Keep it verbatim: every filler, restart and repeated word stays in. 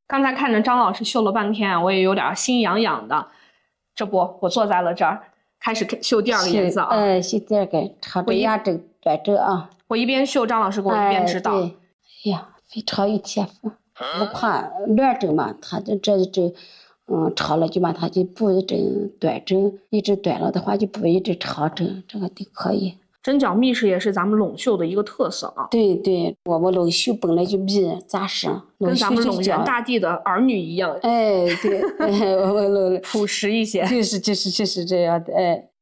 刚才看着张老师绣了半天，我也有点心痒痒的。这不，我坐在了这儿，开始绣第二个颜色啊。 呃，绣第二个，朝着压针短针啊。 我一边绣，张老师给我一边指导。 哎、对，哎呀，非常有天赋。我怕乱针嘛，他这这针，嗯，长了就把它就布一针短针，一直短了的话就布一针长针，这个都可以。 针脚密实也是咱们陇绣的一个特色啊。 对对，我们陇绣本来就密扎实， 跟咱们陇源大地的儿女一样。 哎，对，哎，我们陇朴实一些。 就是就是就是这样的，哎。